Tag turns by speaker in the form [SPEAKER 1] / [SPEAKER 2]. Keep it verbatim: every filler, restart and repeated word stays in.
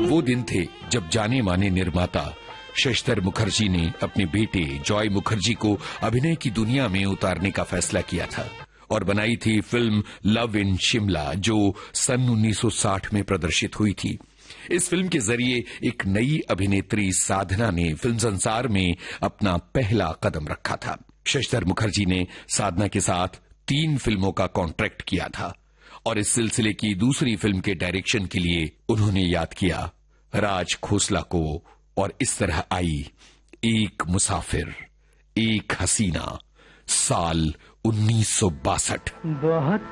[SPEAKER 1] वो दिन थे जब जाने माने निर्माता शशिधर मुखर्जी ने अपने बेटे जॉय मुखर्जी को अभिनय की दुनिया में उतारने का फैसला किया था और बनाई थी फिल्म लव इन शिमला, जो सन उन्नीस सौ साठ में प्रदर्शित हुई थी। इस फिल्म के जरिए एक नई अभिनेत्री साधना ने फिल्म संसार में अपना पहला कदम रखा था। शशिधर मुखर्जी ने साधना के साथ तीन फिल्मों का कॉन्ट्रैक्ट किया था और इस सिलसिले की दूसरी फिल्म के डायरेक्शन के लिए उन्होंने याद किया राज खोसला को और इस तरह आई एक मुसाफिर एक हसीना, साल उन्नीस सौ बासठ।